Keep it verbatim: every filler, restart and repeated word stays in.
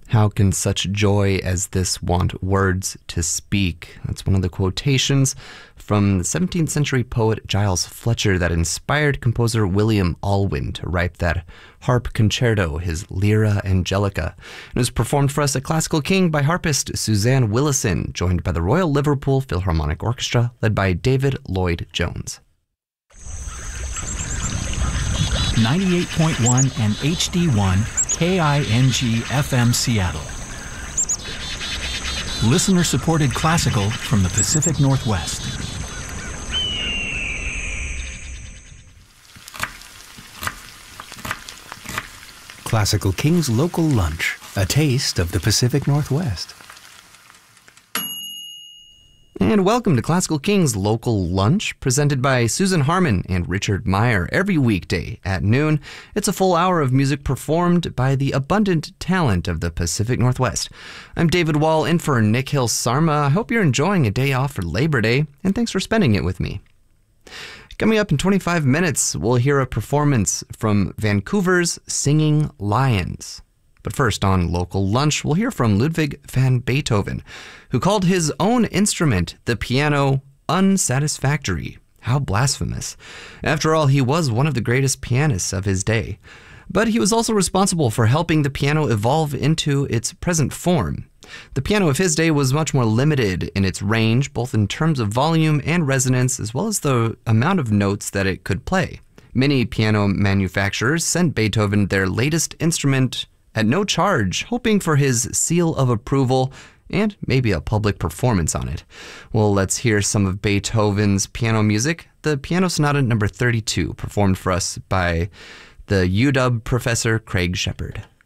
How can such joy as this want words to speak? That's one of the quotations from the seventeenth century poet Giles Fletcher that inspired composer William Alwyn to write that harp concerto, his Lyra Angelica. It was performed for us at Classical King by harpist Suzanne Willison, joined by the Royal Liverpool Philharmonic Orchestra, led by David Lloyd-Jones. ninety-eight point one and H D one K I N G F M Seattle. Listener-supported classical from the Pacific Northwest. Classical King's Local Lunch, a taste of the Pacific Northwest. And welcome to Classical King's Local Lunch, presented by Susan Harmon and Richard Meyer every weekday at noon. It's a full hour of music performed by the abundant talent of the Pacific Northwest. I'm David Wall, in for Nick Hill-Sarma. I hope you're enjoying a day off for Labor Day, and thanks for spending it with me. Coming up in twenty-five minutes, we'll hear a performance from Vancouver's Singing Lions. But first, on Local Lunch, we'll hear from Ludwig van Beethoven, who called his own instrument, the piano, unsatisfactory. How blasphemous. After all, he was one of the greatest pianists of his day. But he was also responsible for helping the piano evolve into its present form. The piano of his day was much more limited in its range, both in terms of volume and resonance, as well as the amount of notes that it could play. Many piano manufacturers sent Beethoven their latest instrument at no charge, hoping for his seal of approval and maybe a public performance on it. Well, let's hear some of Beethoven's piano music, the Piano Sonata number thirty-two, performed for us by the U W professor Craig Shepard.